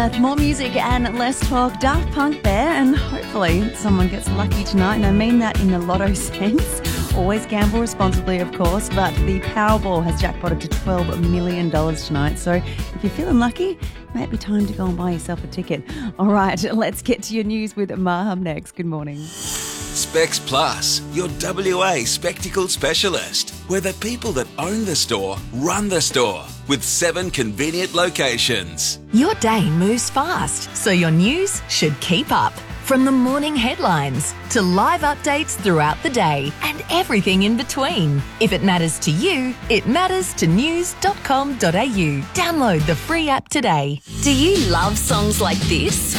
More music and less talk. Daft Punk there, and hopefully someone gets lucky tonight. And I mean that in the lotto sense. Always gamble responsibly, of course, but the Powerball has jackpotted to $12 million tonight. So if you're feeling lucky, it might be time to go and buy yourself a ticket. All right, let's get to your news with Maham next. Good morning. Specs Plus, your WA spectacle specialist. We're the people that own the store, run the store, with 7 convenient locations. Your day moves fast, so your news should keep up. From the morning headlines to live updates throughout the day and everything in between. If it matters to you, it matters to news.com.au. Download the free app today. Do you love songs like this?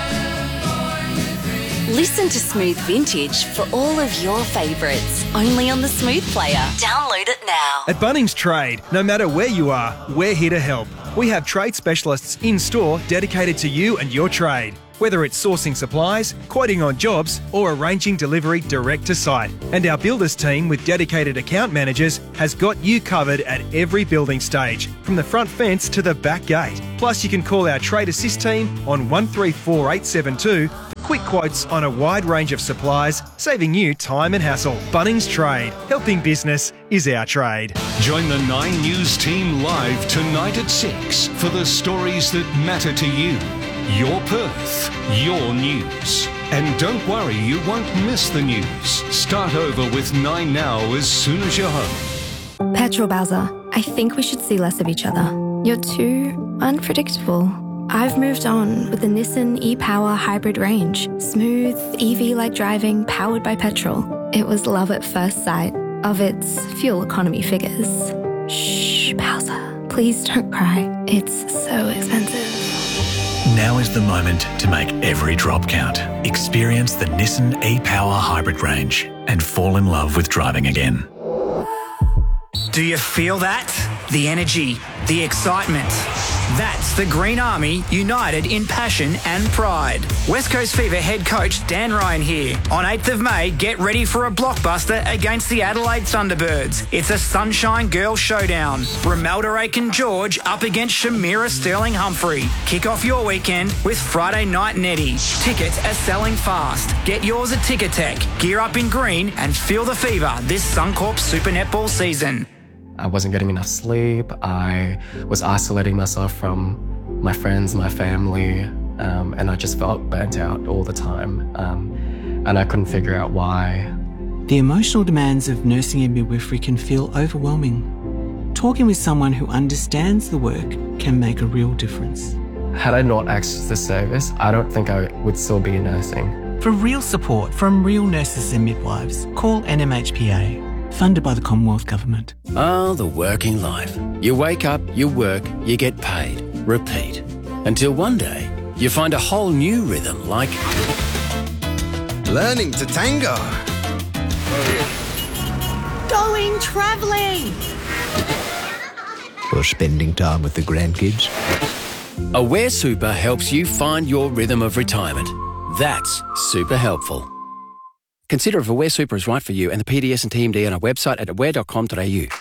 Listen to Smooth Vintage for all of your favourites, only on the Smooth Player. Download it now. At Bunnings Trade, no matter where you are, we're here to help. We have trade specialists in store dedicated to you and your trade. Whether it's sourcing supplies, quoting on jobs, or arranging delivery direct to site. And our builders team with dedicated account managers has got you covered at every building stage, from the front fence to the back gate. Plus, you can call our Trade Assist team on 134872 for quick quotes on a wide range of supplies, saving you time and hassle. Bunnings Trade. Helping business is our trade. Join the 9 News team live tonight at 6 for the stories that matter to you. Your Perth, your news. And don't worry, you won't miss the news. Start over with 9 Now as soon as you're home. Petrol Bowser, I think we should see less of each other. You're too unpredictable. I've moved on with the Nissan e-Power hybrid range. Smooth, EV-like driving, powered by petrol. It was love at first sight of its fuel economy figures. Shh, Bowser, please don't cry. It's so expensive. Now is the moment to make every drop count. Experience the Nissan e-Power hybrid range and fall in love with driving again. Do you feel that? The energy, the excitement. That's the Green Army united in passion and pride. West Coast Fever head coach Dan Ryan here. On 8th of May, get ready for a blockbuster against the Adelaide Thunderbirds. It's a Sunshine Girl showdown. Romelda Aiken-George up against Shamira Sterling-Humphrey. Kick off your weekend with Friday Night Netty. Tickets are selling fast. Get yours at Ticketek. Gear up in green and feel the fever this Suncorp Super Netball season. I wasn't getting enough sleep. I was isolating myself from my friends, my family, and I just felt burnt out all the time. And I couldn't figure out why. The emotional demands of nursing and midwifery can feel overwhelming. Talking with someone who understands the work can make a real difference. Had I not accessed this service, I don't think I would still be nursing. For real support from real nurses and midwives, call NMHPA. Funded by the Commonwealth Government. Oh, the working life. You wake up, you work, you get paid. Repeat. Until one day, you find a whole new rhythm like... learning to tango. Going travelling. Or spending time with the grandkids. Aware Super helps you find your rhythm of retirement. That's super helpful. Consider if Aware Super is right for you and the PDS and TMD on our website at aware.com.au.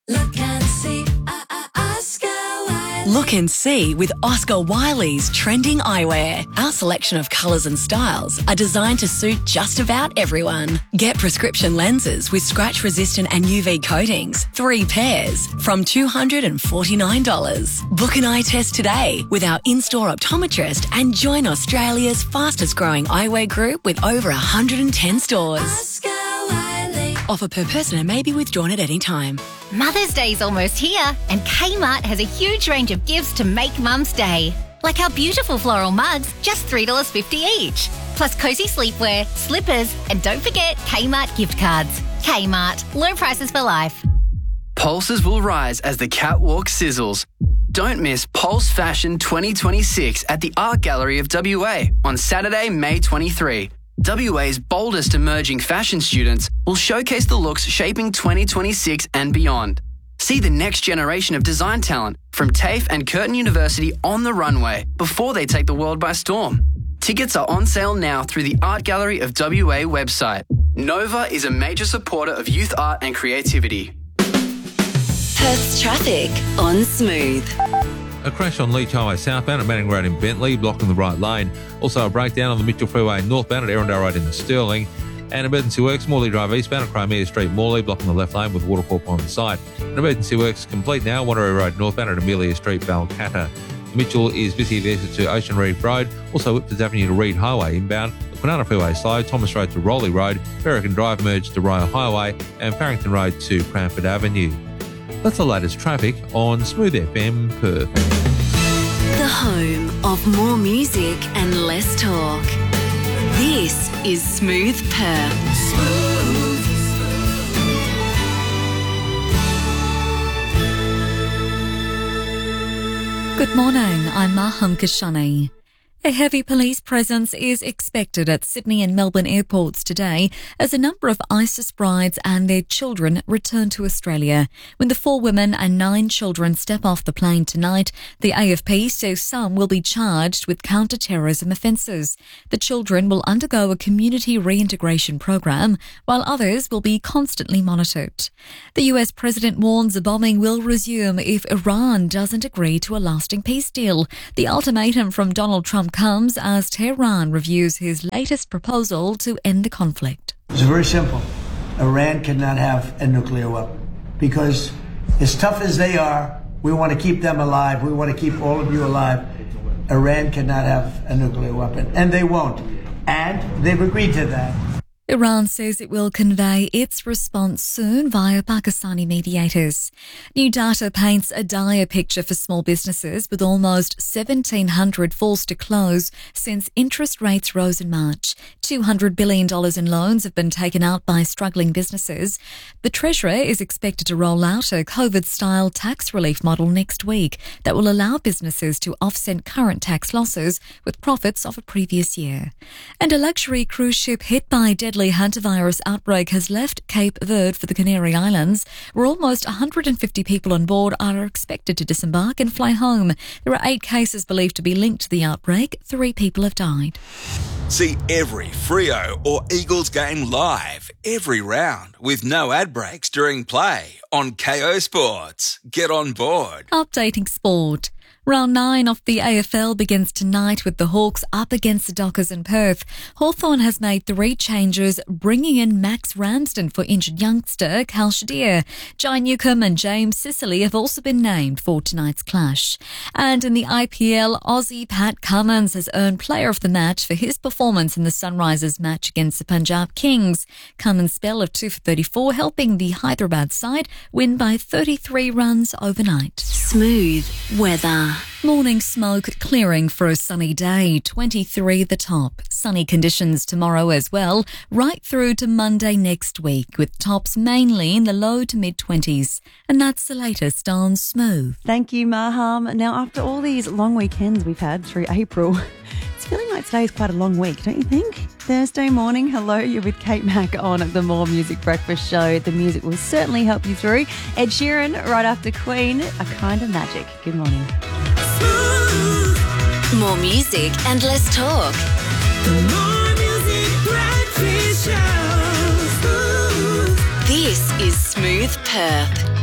Look and see with Oscar Wiley's trending eyewear. Our selection of colours and styles are designed to suit just about everyone. Get prescription lenses with scratch-resistant and UV coatings, 3 pairs, from $249. Book an eye test today with our in-store optometrist and join Australia's fastest-growing eyewear group with over 110 stores. Oscar Wiley. Offer per person and may be withdrawn at any time. Mother's Day's almost here, and Kmart has a huge range of gifts to make Mum's Day. Like our beautiful floral mugs, just $3.50 each. Plus cosy sleepwear, slippers, and don't forget Kmart gift cards. Kmart, low prices for life. Pulses will rise as the catwalk sizzles. Don't miss Pulse Fashion 2026 at the Art Gallery of WA on Saturday, May 23. WA's boldest emerging fashion students will showcase the looks shaping 2026 and beyond. See the next generation of design talent from TAFE and Curtin University on the runway before they take the world by storm. Tickets are on sale now through the Art Gallery of WA website. Nova is a major supporter of youth art and creativity. Perth's traffic on Smooth. A crash on Leach Highway southbound at Manning Road in Bentley, blocking the right lane. Also a breakdown on the Mitchell Freeway northbound at Erindale Road in Stirling. And emergency works, Morley Drive eastbound at Crimea Street, Morley, blocking the left lane with Watercorp on site. And emergency works complete now, Wanneroo Road northbound at Amelia Street, Balcatta. Mitchell is busy the exit to Ocean Reef Road, also Whiptons Avenue to Reed Highway inbound, the Kwinana Freeway slow, Thomas Road to Rowley Road, Berrigan Drive merged to Ryo Highway, and Farrington Road to Cranford Avenue. That's the latest traffic on Smooth FM Perth. The home of more music and less talk. This is Smooth Perth. Good morning, I'm Maham Kashani. A heavy police presence is expected at Sydney and Melbourne airports today as a number of ISIS brides and their children return to Australia. When the 4 women and 9 children step off the plane tonight, the AFP says some will be charged with counter-terrorism offences. The children will undergo a community reintegration program, while others will be constantly monitored. The US president warns the bombing will resume if Iran doesn't agree to a lasting peace deal. The ultimatum from Donald Trump comes as Tehran reviews his latest proposal to end the conflict. It's very simple. Iran cannot have a nuclear weapon because as tough as they are, we want to keep them alive. We want to keep all of you alive. Iran cannot have a nuclear weapon, and they won't. And they've agreed to that. Iran says it will convey its response soon via Pakistani mediators. New data paints a dire picture for small businesses, with almost 1,700 forced to close since interest rates rose in March. $200 billion in loans have been taken out by struggling businesses. The Treasurer is expected to roll out a COVID-style tax relief model next week that will allow businesses to offset current tax losses with profits of a previous year. And a luxury cruise ship hit by deadly hantavirus outbreak has left Cape Verde for the Canary Islands, where almost 150 people on board are expected to disembark and fly home. There are 8 cases believed to be linked to the outbreak. 3 people have died. See every Freo or Eagles game live, every round, with no ad breaks during play on KO Sports. Get on board. Updating sport. Round 9 of the AFL begins tonight with the Hawks up against the Dockers in Perth. Hawthorn has made 3 changes, bringing in Max Ramsden for injured youngster Cal Shadir. Jai Newcombe and James Sicily have also been named for tonight's clash. And in the IPL, Aussie Pat Cummins has earned Player of the Match for his performance in the Sunrisers match against the Punjab Kings. Cummins' spell of 2 for 34 helping the Hyderabad side win by 33 runs overnight. Smooth weather. Morning smoke clearing for a sunny day, 23 the top. Sunny conditions tomorrow as well, right through to Monday next week, with tops mainly in the low to mid-20s. And that's the latest on Smooth. Thank you, Maham. Now, after all these long weekends we've had through April, it's feeling like today is quite a long week, don't you think? Thursday morning, hello, you're with Kate Mack on the More Music Breakfast Show. The music will certainly help you through. Ed Sheeran, right after Queen, A Kind of Magic. Good morning. More music and less talk. The More Music Breakfast Show. This is Smooth Perth.